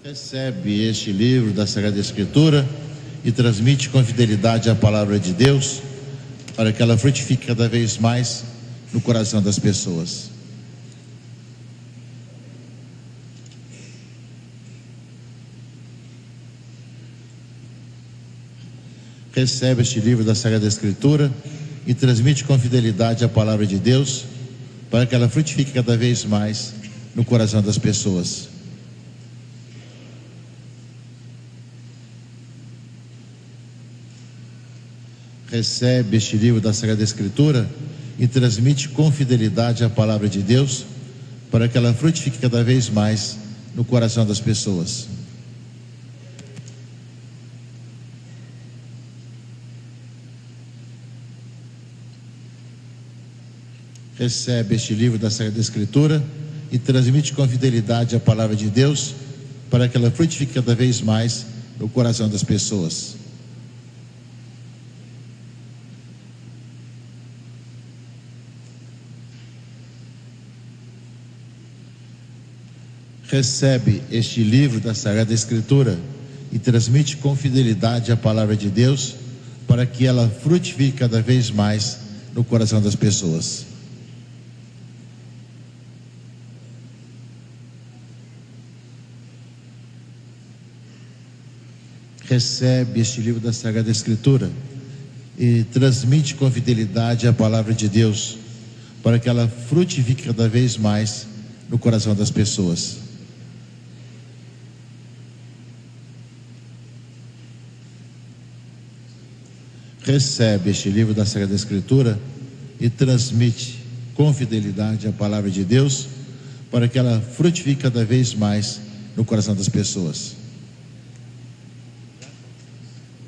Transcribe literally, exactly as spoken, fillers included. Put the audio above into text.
Recebe este livro da Sagrada Escritura e transmite com fidelidade a palavra de Deus, para que ela frutifique cada vez mais no coração das pessoas. Recebe este livro da Sagrada Escritura e transmite com fidelidade a palavra de Deus, para que ela frutifique cada vez mais no coração das pessoas. Recebe este livro da Sagrada Escritura e transmite com fidelidade a palavra de Deus, para que ela frutifique cada vez mais no coração das pessoas. Recebe este livro da Sagrada Escritura e transmite com fidelidade a palavra de Deus, para que ela frutifique cada vez mais no coração das pessoas. Recebe este livro da Sagrada Escritura e transmite com fidelidade a palavra de Deus, para que ela frutifique cada vez mais no coração das pessoas. Recebe este livro da Sagrada Escritura e transmite com fidelidade a palavra de Deus, para que ela frutifique cada vez mais no coração das pessoas. Recebe este livro da Sagrada Escritura e transmite com fidelidade a palavra de Deus, para que ela frutifique cada vez mais no coração das pessoas.